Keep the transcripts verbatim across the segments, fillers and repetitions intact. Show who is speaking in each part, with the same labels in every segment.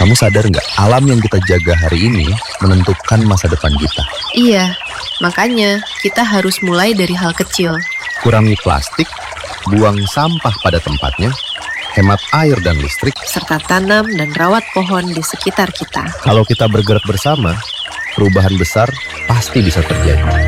Speaker 1: Kamu sadar nggak, alam yang kita jaga hari ini menentukan masa depan kita.
Speaker 2: Iya, makanya kita harus mulai dari hal kecil.
Speaker 1: Kurangi plastik, buang sampah pada tempatnya, hemat air dan listrik.
Speaker 2: Serta tanam dan rawat pohon di sekitar kita.
Speaker 1: Kalau kita bergerak bersama, perubahan besar pasti bisa terjadi.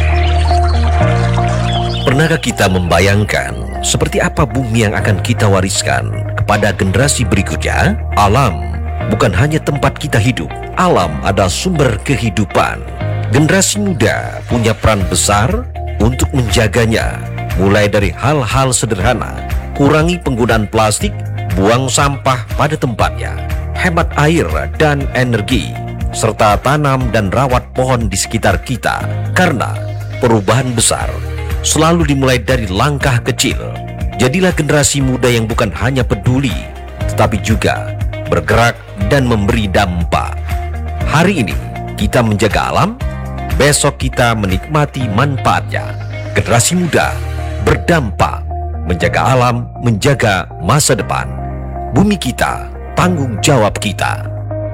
Speaker 3: Pernahkah kita membayangkan seperti apa bumi yang akan kita wariskan kepada generasi berikutnya? Alam bukan hanya tempat kita hidup, alam adalah sumber kehidupan. Generasi muda punya peran besar untuk menjaganya, mulai dari hal-hal sederhana. Kurangi penggunaan plastik, buang sampah pada tempatnya, hemat air dan energi, serta tanam dan rawat pohon di sekitar kita. Karena perubahan besar selalu dimulai dari langkah kecil. Jadilah generasi muda yang bukan hanya peduli, tetapi juga bergerak dan memberi dampak. Hari ini kita menjaga alam, besok kita menikmati manfaatnya. Generasi muda berdampak, menjaga alam, menjaga masa depan. Bumi kita, tanggung jawab kita.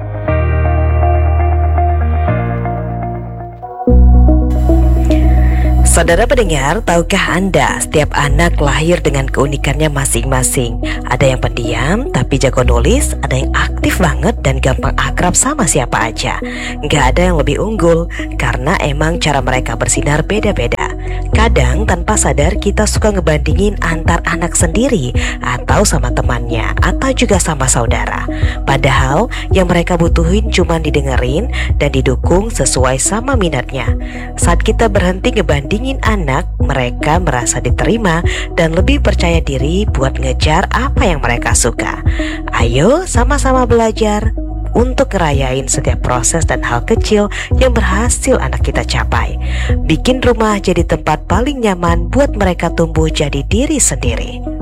Speaker 4: Saudara pendengar, tahukah Anda setiap anak lahir dengan keunikannya masing-masing? Ada yang pendiam tapi jago nulis, ada yang aktif banget dan gampang akrab sama siapa aja. Gak ada yang lebih unggul karena emang cara mereka bersinar beda-beda. Kadang tanpa sadar kita suka ngebandingin antar anak sendiri atau sama temannya atau juga sama saudara. Padahal yang mereka butuhin cuma didengerin dan didukung sesuai sama minatnya. Saat kita berhenti ngebandingin anak, mereka merasa diterima dan lebih percaya diri buat ngejar apa yang mereka suka. Ayo sama-sama belajar untuk ngerayain setiap proses dan hal kecil yang berhasil anak kita capai. Bikin rumah jadi tempat paling nyaman buat mereka tumbuh jadi diri sendiri.